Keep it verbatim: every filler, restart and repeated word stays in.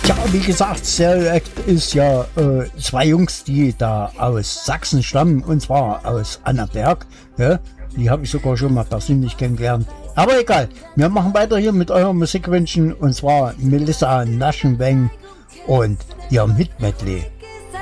Ja, wie gesagt, Stereo Act ist ja äh, zwei Jungs, die da aus Sachsen stammen, und zwar aus Annaberg. Ja? Die habe ich sogar schon mal persönlich kennengelernt. Aber egal, wir machen weiter hier mit eurem Musikwünschen, und zwar Melissa Naschenweng und ihrem Hit-Medley.